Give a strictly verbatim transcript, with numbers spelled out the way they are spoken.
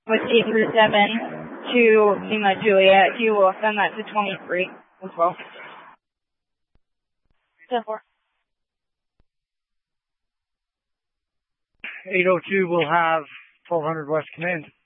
with eight through seven to Lima Juliet. You will send that to twenty-three as well. ten four. eight oh two will have twelve hundred West Command.